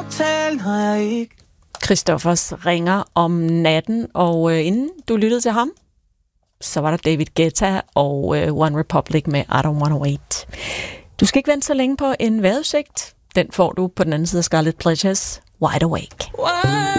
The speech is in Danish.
tale, når jeg ikke. Christoffers ringer om natten, og inden du lyttede til ham, så var der David Guetta og One Republic med I Don't Wanna Wait. Du skal ikke vente så længe på en vejrudsigt. Den får du på den anden side af Scarlet Pleasures Wide Awake.